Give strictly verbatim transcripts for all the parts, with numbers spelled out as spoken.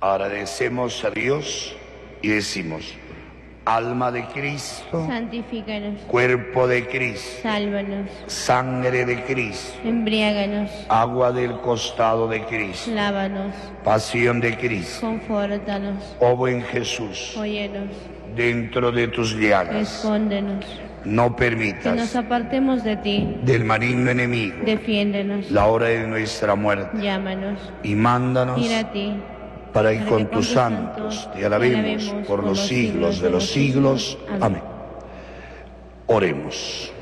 Agradecemos a Dios y decimos: alma de Cristo, santifícanos. Cuerpo de Cristo, Sálvanos. Sangre de Cristo, Embriáganos. Agua del costado de Cristo, Lávanos. Pasión de Cristo, Confórtanos. oh buen Jesús, Óyenos. dentro de tus llagas, Escóndenos. no Que nos permitas apartemos de ti. del maligno enemigo Defiéndenos. la hora de nuestra muerte, Llámanos. y mándanos Ir a ti. para que para con que tus santos te alabemos por los siglos de los siglos. Amén. Oremos.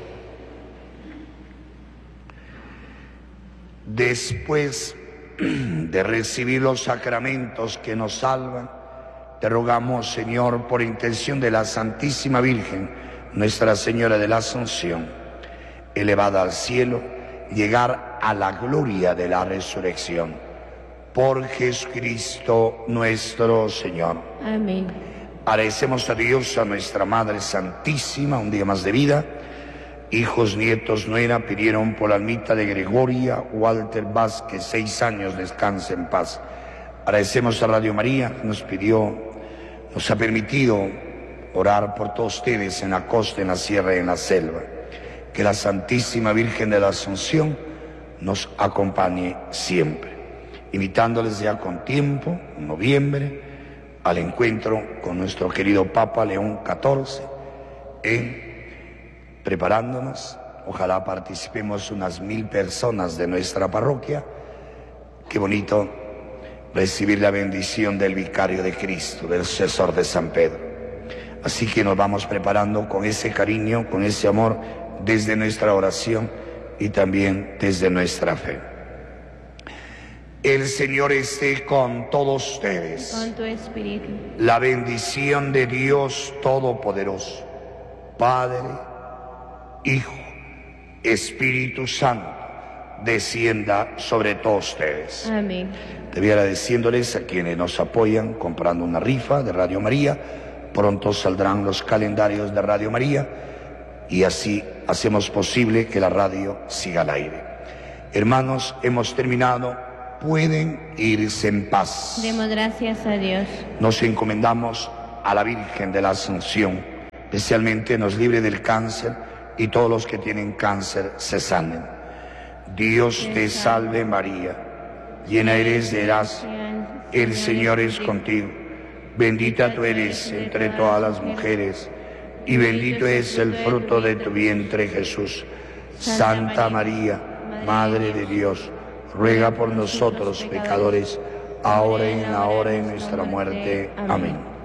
Después de recibir los sacramentos que nos salvan, te rogamos, Señor, por intención de la Santísima Virgen, Nuestra Señora de la Asunción, elevada al cielo, llegar a la gloria de la resurrección. Por Jesucristo nuestro Señor. Amén. Agradecemos a Dios, a nuestra Madre Santísima, un día más de vida. Hijos, nietos, nuera, pidieron por la almita de Gregoria Walter Vázquez, seis años, descanse en paz. Agradecemos a Radio María, que nos pidió, nos ha permitido orar por todos ustedes en la costa, en la sierra y en la selva. Que la Santísima Virgen de la Asunción nos acompañe siempre. Invitándoles ya con tiempo, en noviembre, al encuentro con nuestro querido Papa León catorce, en preparándonos, ojalá participemos unas mil personas de nuestra parroquia. Qué bonito recibir la bendición del Vicario de Cristo, del sucesor de San Pedro. Así que nos vamos preparando con ese cariño, con ese amor, desde nuestra oración y también desde nuestra fe. El Señor esté con todos ustedes. Con tu espíritu. La bendición de Dios Todopoderoso, Padre, Hijo, Espíritu Santo, descienda sobre todos ustedes. Amén. Te voy agradeciéndoles a quienes nos apoyan comprando una rifa de Radio María. Pronto saldrán los calendarios de Radio María y así hacemos posible que la radio siga al aire. Hermanos, hemos terminado. Pueden irse en paz. Demos gracias a Dios. Nos encomendamos a la Virgen de la Asunción, especialmente nos libre del cáncer y todos los que tienen cáncer se sanen. Dios te salve María, llena eres de gracia, el Señor es contigo. Bendita tú eres entre todas las mujeres y bendito es el fruto de tu vientre Jesús. Santa María, Madre de Dios, ruega por nosotros pecadores, ahora y en la hora de nuestra muerte. Amén.